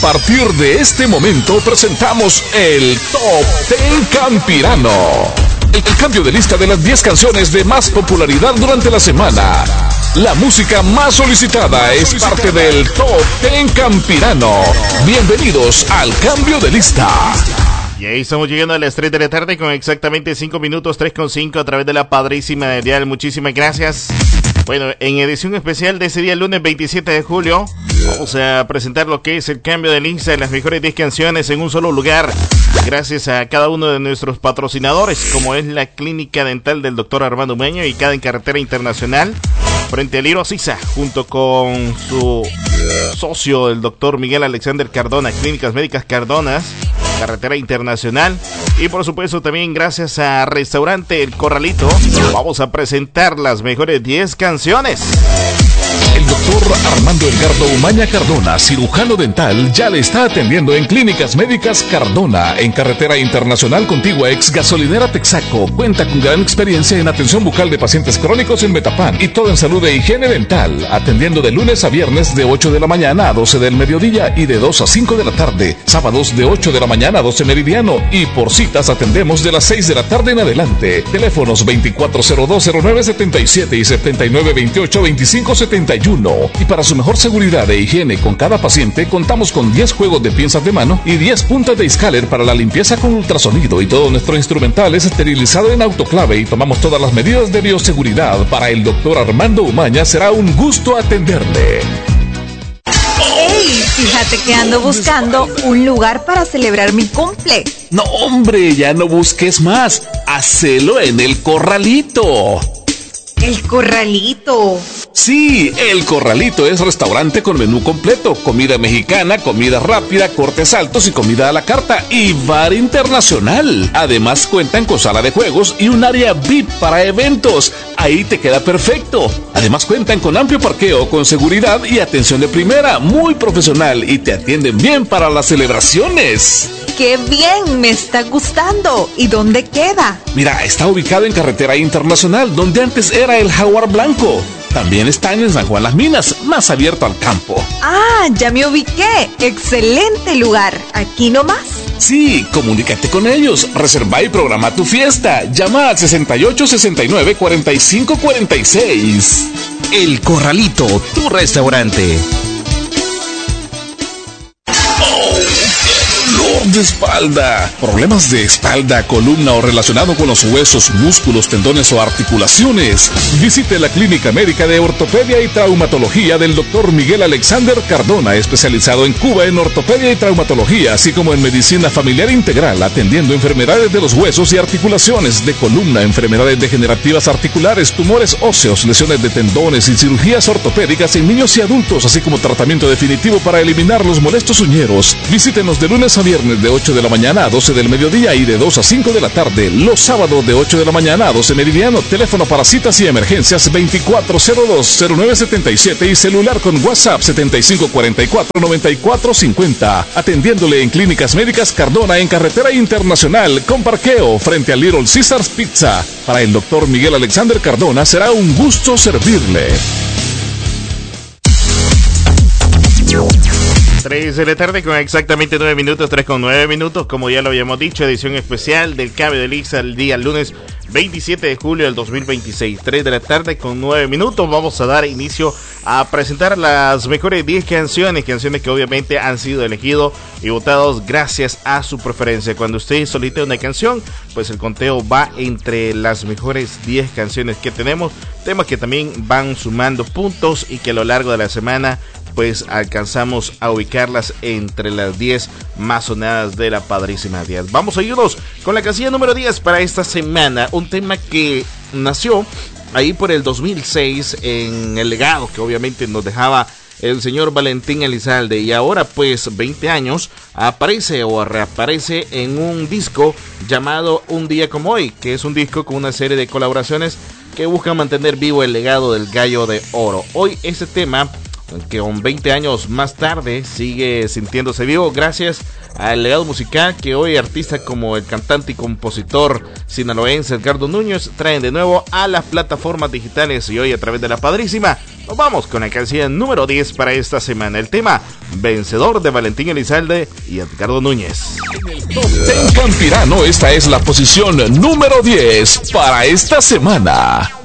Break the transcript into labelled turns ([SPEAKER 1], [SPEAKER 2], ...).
[SPEAKER 1] partir de este momento presentamos el Top 10 Campirano. El cambio de lista de las 10 canciones de más popularidad durante la semana. La música más solicitada es parte del Top 10 Campirano. Bienvenidos al cambio de lista.
[SPEAKER 2] Y ahí estamos llegando a las 3 de la tarde con exactamente 5 minutos, 3:5 a través de la padrísima dial. Muchísimas gracias. Bueno, en edición especial de ese día, lunes 27 de julio, vamos a presentar lo que es el cambio de lista de las mejores 10 canciones en un solo lugar. Gracias a cada uno de nuestros patrocinadores, como es la Clínica Dental del Dr. Armando Umaña, ubicada en Carretera Internacional, frente al Liro Sisa, junto con su socio, el Dr. Miguel Alexander Cardona, Clínicas Médicas Cardonas, Carretera Internacional. Y por supuesto también gracias a Restaurante El Corralito, vamos a presentar las mejores 10 canciones.
[SPEAKER 1] El doctor Armando Edgardo Umaña Cardona, cirujano dental, ya le está atendiendo en Clínicas Médicas Cardona, en Carretera Internacional contigua ex gasolinera Texaco. Cuenta con gran experiencia en atención bucal de pacientes crónicos en Metapán y todo en salud e higiene dental, atendiendo de lunes a viernes de 8 de la mañana a 12 del mediodía y de 2 a 5 de la tarde, sábados de 8 de la mañana a 12 meridiano, y por citas atendemos de las 6 de la tarde en adelante. Teléfonos 24020977 y 79282571. Y para su mejor seguridad e higiene con cada paciente, contamos con 10 juegos de pinzas de mano y 10 puntas de Scaler para la limpieza con ultrasonido, y todo nuestro instrumental es esterilizado en autoclave y tomamos todas las medidas de bioseguridad. Para el doctor Armando Umaña será un gusto atenderle.
[SPEAKER 3] ¡Ey! Fíjate que ando buscando un lugar para celebrar mi cumple.
[SPEAKER 1] No, hombre, ya no busques más. Hacelo en El Corralito.
[SPEAKER 3] El Corralito.
[SPEAKER 1] Sí, El Corralito es restaurante con menú completo, comida mexicana, comida rápida, cortes altos y comida a la carta, y bar internacional. Además cuentan con sala de juegos y un área VIP para eventos. Ahí te queda perfecto. Además cuentan con amplio parqueo, con seguridad y atención de primera, muy profesional, y te atienden bien para las celebraciones.
[SPEAKER 3] ¡Qué bien! Me está gustando. ¿Y dónde queda?
[SPEAKER 1] Mira, está ubicado en Carretera Internacional, donde antes era el Jaguar Blanco. También están en San Juan Las Minas, más abierto al campo.
[SPEAKER 3] ¡Ah, ya me ubiqué! ¡Excelente lugar! ¿Aquí nomás?
[SPEAKER 1] Sí, comunícate con ellos, reserva y programa tu fiesta. Llama al 6869-4546.
[SPEAKER 4] El Corralito, tu restaurante.
[SPEAKER 1] De espalda, problemas de espalda, columna o relacionado con los huesos, músculos, tendones o articulaciones. Visite la Clínica Médica de Ortopedia y Traumatología del Dr. Miguel Alexander Cardona, especializado en Cuba en ortopedia y traumatología, así como en medicina familiar integral, atendiendo enfermedades de los huesos y articulaciones, de columna, enfermedades degenerativas articulares, tumores óseos, lesiones de tendones y cirugías ortopédicas en niños y adultos, así como tratamiento definitivo para eliminar los molestos uñeros. Visítenos de lunes a viernes de 8 de la mañana a 12 del mediodía y de 2 a 5 de la tarde. Los sábados de 8 de la mañana a 12 meridiano. Teléfono para citas y emergencias 2402-0977 y celular con WhatsApp 7544-9450. Atendiéndole en Clínicas Médicas Cardona en Carretera Internacional con parqueo frente al Little Caesars Pizza. Para el doctor Miguel Alexander Cardona será un gusto servirle.
[SPEAKER 2] 3 de la tarde con exactamente 9 minutos, 3:09 minutos, como ya lo habíamos dicho, edición especial del cambio de lista el día lunes 27 de julio del 2026, 3 de la tarde con 9 minutos. Vamos a dar inicio a presentar las mejores 10 canciones que obviamente han sido elegidos y votados gracias a su preferencia. Cuando usted solicita una canción, pues el conteo va entre las mejores 10 canciones que tenemos, temas que también van sumando puntos y que a lo largo de la semana pues alcanzamos a ubicarlas entre las 10 más sonadas de la padrísima 10. Vamos a irnos con la casilla número 10 para esta semana, un tema que nació ahí por el 2006 en el legado que obviamente nos dejaba el señor Valentín Elizalde, y ahora pues 20 años aparece o reaparece en un disco llamado Un Día Como Hoy, que es un disco con una serie de colaboraciones que buscan mantener vivo el legado del Gallo de Oro. Hoy este tema, que con 20 años más tarde sigue sintiéndose vivo gracias al legado musical que hoy artistas como el cantante y compositor sinaloense Edgardo Núñez traen de nuevo a las plataformas digitales, y hoy a través de la padrísima Nos vamos con la canción número 10 para esta semana. El tema Vencedor de Valentín Elizalde y Edgardo Núñez.
[SPEAKER 1] En Campirano, esta es la posición número 10 para esta semana.